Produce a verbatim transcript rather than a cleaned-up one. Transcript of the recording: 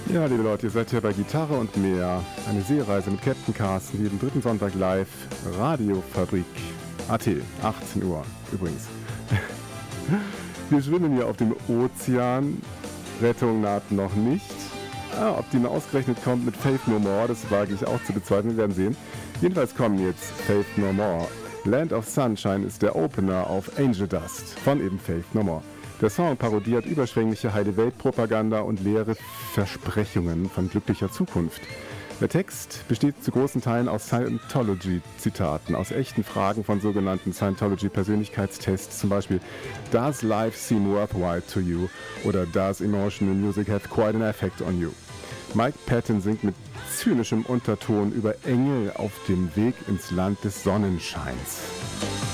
Ja, liebe Leute, ihr seid hier bei Gitarre und mehr. Eine Seereise mit Captain Carsten, jeden dritten Sonntag live. Radiofabrik A T, achtzehn Uhr übrigens. Wir schwimmen hier auf dem Ozean. Rettung naht noch nicht. Ah, ob die mal ausgerechnet kommt mit Faith No More, das wage ich auch zu bezweifeln, wir werden sehen. Jedenfalls kommen jetzt Faith No More. Land of Sunshine ist der Opener auf Angel Dust von eben Faith No More. Der Song parodiert überschwängliche Heile-Welt-Propaganda und leere Versprechungen von glücklicher Zukunft. Der Text besteht zu großen Teilen aus Scientology-Zitaten, aus echten Fragen von sogenannten Scientology-Persönlichkeitstests, zum Beispiel Does life seem worthwhile to you? Oder Does emotional music have quite an effect on you? Mike Patton singt mit zynischem Unterton über Engel auf dem Weg ins Land des Sonnenscheins.